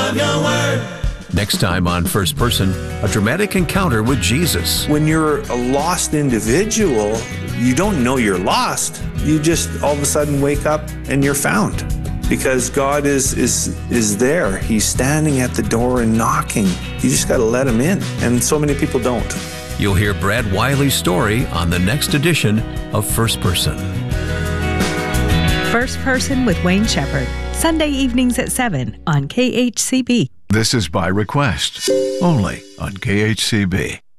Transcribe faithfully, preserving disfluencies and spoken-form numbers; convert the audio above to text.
of your word. Next time on First Person, a dramatic encounter with Jesus. When you're a lost individual, you don't know you're lost. You just all of a sudden wake up and you're found. Because God is is is there. He's standing at the door and knocking. You just got to let him in. And so many people don't. You'll hear Brad Wiley's story on the next edition of First Person. First Person with Wayne Shepherd. Sunday evenings at seven on K H C B. This is By Request, only on K H C B.